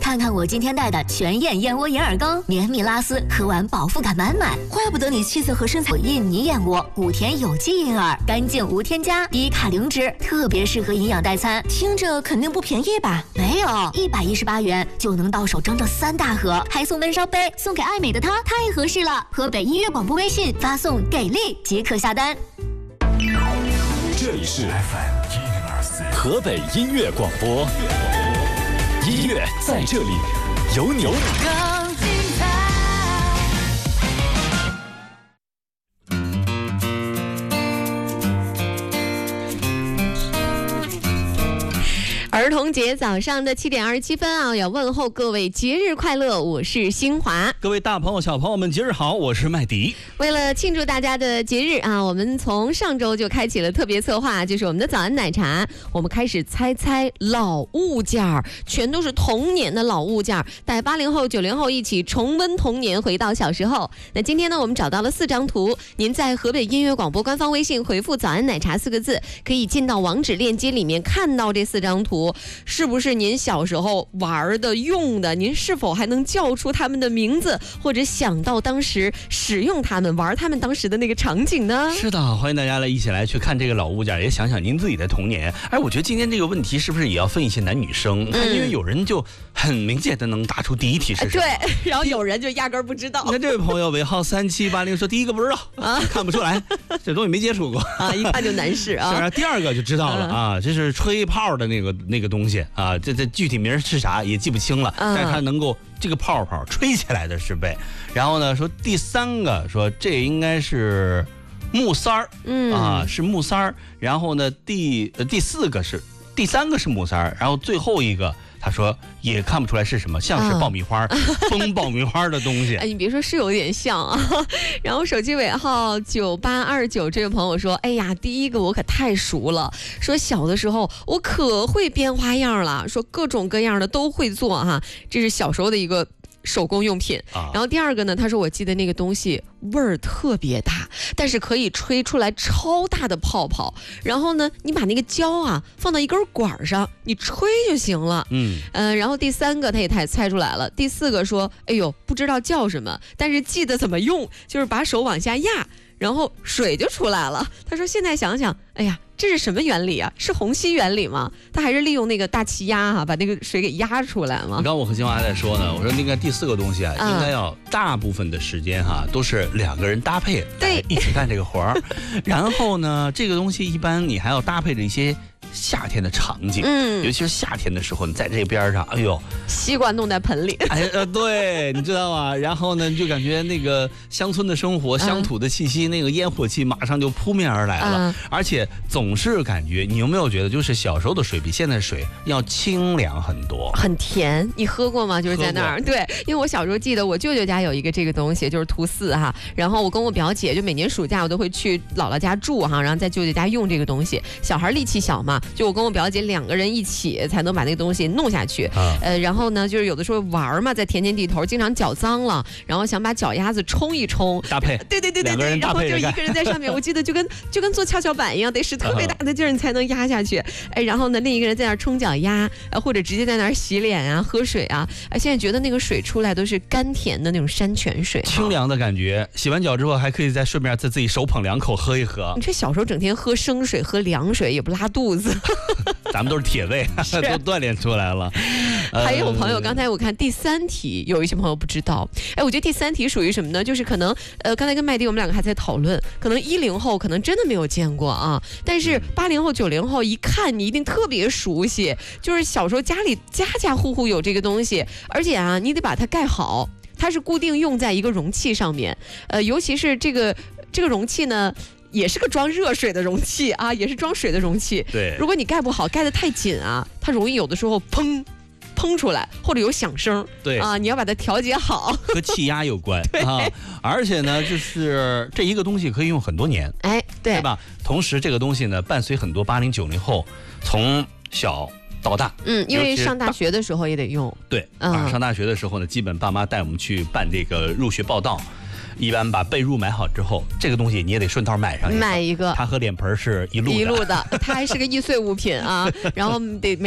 看看我今天带的全燕燕窝银耳羹，绵密拉丝，喝完饱腹感满满。怪不得你气色和身材。印尼燕窝，古田有机银耳，干净无添加，低卡零脂，特别适合营养代餐。听着肯定不便宜吧？没有，118元就能到手整整3大盒，还送焖烧杯，送给爱美的她，太合适了。河北音乐广播微信发送给力即可下单。 这里是 FM 河北音乐广播，音乐在这里，有你。更精彩。 儿童节早上的7点27分啊，要问候各位节日快乐，我是新华。 各位大朋友小朋友们节日好，我是麦迪。 为了庆祝大家的节日啊，我们从上周就开启了特别策划，就是我们的早安奶茶，我们开始猜老物件，全都是童年的老物件，带80后90后一起重温童年，回到小时候。那今天呢，我们找到了4张图，您在河北音乐广播官方微信回复早安奶茶4个字，可以进到网址链接里面看到这4张图，是不是您小时候玩的用的？您是否还能叫出他们的名字，或者想到当时使用他们玩他们当时的那个场景呢？ 是的，欢迎大家一起来去看这个老物件，也想想您自己的童年。我觉得今天这个问题是不是也要分一些男女生？因为有人就很明显的能答出第一题是什么， 对，然后有人就压根儿不知道。 你看这位朋友尾号3780说第一个不知道啊，看不出来，这东西没接触过啊，一看就难事啊。 是啊，第二个就知道了啊，这是吹泡的那个东西啊，这具体名是啥也记不清了，但是它能够这个泡吹起来的是呗。然后呢，说第3个说这应该是木塞儿，是木塞儿。然后呢，第3个是木塞儿，然后最后一个他说也看不出来是什么，像是爆米花，崩爆米花的东西。 你别说，是有点像啊。然后手机尾号9829这位朋友说，哎呀，第一个我可太熟了，说小的时候我可会编花样了，说各种各样的都会做哈，这是小时候的一个手工用品。然后第二个呢，他说我记得那个东西味儿特别大，但是可以吹出来超大的泡泡，然后呢你把那个胶啊放到一根管上，你吹就行了。然后第3个他也猜出来了。第4个说，哎呦不知道叫什么，但是记得怎么用，就是把手往下压，然后水就出来了。他说现在想想，哎呀，这是什么原理啊？是虹吸原理吗？他还是利用那个大气压把那个水给压出来吗？ 刚刚我和新华还在说呢，我说那个第4个东西啊，应该要大部分的时间都是2个人搭配， 对， 一起干这个活儿。然后呢，这个东西一般你还要搭配着一些夏天的场景，尤其是夏天的时候，你在这边上，哎呦， 西瓜弄在盆里， 对，你知道吗？然后呢，就感觉那个乡村的生活、乡土的气息，那个烟火气马上就扑面而来了，而且总是感觉，你有没有觉得，就是小时候的水比现在的水要清凉很多， 很甜？你喝过吗？就是在那儿，对，因为我小时候记得我舅舅家有一个这个东西，就是图4哈，然后我跟我表姐就每年暑假我都会去姥姥家住哈，然后在舅舅家用这个东西，小孩力气小嘛。就我跟我表姐2个人一起才能把那个东西弄下去，然后呢，就是有的时候玩嘛，在田间地头，经常脚脏了，然后想把脚丫子冲一冲， 搭配， 对，然后就一个人在上面，我记得就跟做跷跷板一样，得使特别大的劲儿你才能压下去，然后呢，另一个人在那儿冲脚丫，或者直接在那儿洗脸啊、喝水啊，现在觉得那个水出来都是甘甜的那种山泉水， 清凉的感觉。洗完脚之后还可以再顺便在自己手捧2口喝一喝。 你这小时候整天喝生水、喝凉水也不拉肚子。 咱们都是铁胃，都锻炼出来了。 还有朋友，刚才我看第3题，有一些朋友不知道。我觉得第3题属于什么呢？就是可能刚才跟麦迪我们2个还在讨论，可能10后可能真的没有见过啊，但是80后90后一看你一定特别熟悉，就是小时候家里家户户有这个东西，而且啊你得把它盖好，它是固定用在一个容器上面，尤其是这个容器呢。也是个装热水的容器啊，也是装水的容器。 对， 如果你盖不好，盖得太紧啊，它容易有的时候砰出来，或者有响声。 对啊，你要把它调节好， 和气压有关啊。而且呢，就是这一个东西可以用很多年， 对吧？同时，这个东西呢，伴随很多80、90后从小到大， 因为上大学的时候也得用。 对，上大学的时候呢，基本爸妈带我们去办这个入学报到。一般把被褥买好之后，这个东西你也得顺道买上一个。它和脸盆是一路的， 它还是个易碎物品啊，然后得